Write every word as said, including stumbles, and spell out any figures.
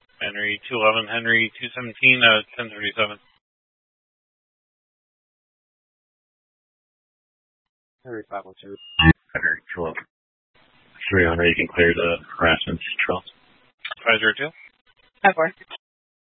Henry two eleven, Henry two seventeen, uh, ten thirty-seven. Henry five one two. Henry two eleven. three hundred, you can clear the harassment trail. five zero two. five four.